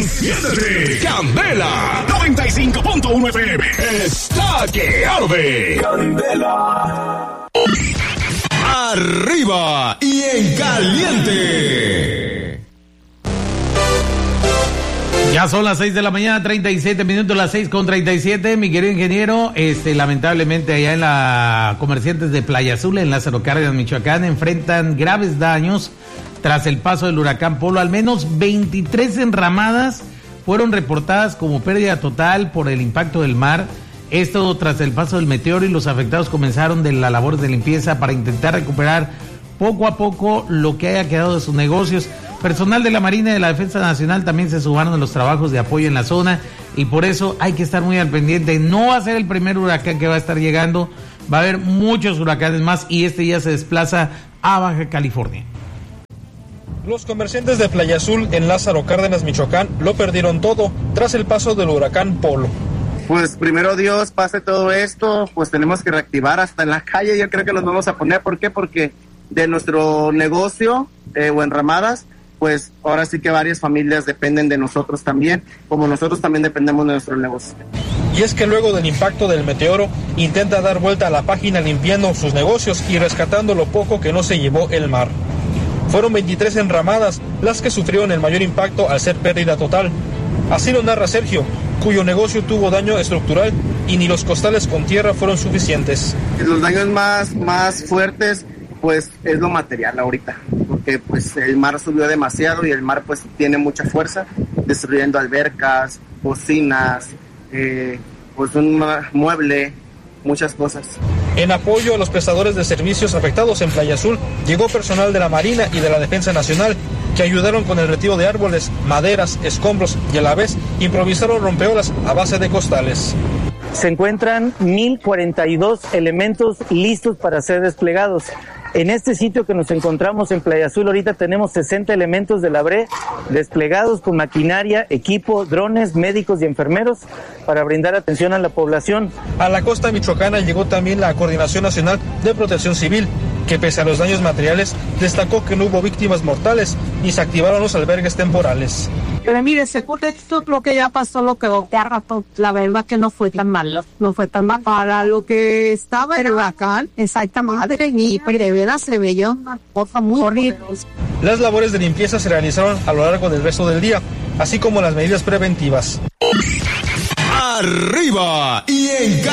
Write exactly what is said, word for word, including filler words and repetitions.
Enciéndete, Candela noventa y cinco punto uno F M está que arde. Candela. Arriba y en caliente. Ya son las seis de la mañana, treinta y siete minutos, las seis con treinta y siete. Mi querido ingeniero, este, lamentablemente allá en la Comerciantes de Playa Azul, en Lázaro Cárdenas, Michoacán, enfrentan graves daños tras el paso del huracán Polo. Al menos veintitrés enramadas fueron reportadas como pérdida total por el impacto del mar. Esto tras el paso del meteoro, y los afectados comenzaron de la labor de limpieza para intentar recuperar poco a poco lo que haya quedado de sus negocios. Personal de la Marina y de la Defensa Nacional también se sumaron a los trabajos de apoyo en la zona, y por eso hay que estar muy al pendiente. No va a ser el primer huracán que va a estar llegando, va a haber muchos huracanes más, y este ya se desplaza a Baja California. Los comerciantes de Playa Azul en Lázaro Cárdenas, Michoacán, lo perdieron todo tras el paso del huracán Polo. Pues primero Dios, pase todo esto, pues tenemos que reactivar hasta en la calle. Yo creo que nos vamos a poner, ¿por qué? Porque de nuestro negocio eh, o enramadas, pues ahora sí que varias familias dependen de nosotros también, como nosotros también dependemos de nuestro negocio. Y es que luego del impacto del meteoro, intenta dar vuelta a la página limpiando sus negocios y rescatando lo poco que no se llevó el mar. Fueron veintitrés enramadas las que sufrieron el mayor impacto al ser pérdida total. Así lo narra Sergio, cuyo negocio tuvo daño estructural y ni los costales con tierra fueron suficientes. Los daños más, más fuertes, pues es lo material ahorita, porque pues el mar subió demasiado y el mar pues tiene mucha fuerza, destruyendo albercas, cocinas, eh, pues un mueble, muchas cosas. En apoyo a los prestadores de servicios afectados en Playa Azul, llegó personal de la Marina y de la Defensa Nacional, que ayudaron con el retiro de árboles, maderas, escombros y a la vez improvisaron rompeolas a base de costales. Se encuentran mil cuarenta y dos elementos listos para ser desplegados. En este sitio que nos encontramos en Playa Azul, ahorita tenemos sesenta elementos de la B R E desplegados con maquinaria, equipo, drones, médicos y enfermeros para brindar atención a la población. A la costa michoacana llegó también la Coordinación Nacional de Protección Civil, que pese a los daños materiales, destacó que no hubo víctimas mortales y se activaron los albergues temporales. Pero mire, según esto, lo que ya pasó, lo que de rato, la verdad que no fue tan malo, no fue tan mal. Para lo que estaba el huracán, exacta madre, y de veras se veía una cosa muy horrible. Las labores de limpieza se realizaron a lo largo del resto del día, así como las medidas preventivas. Arriba y en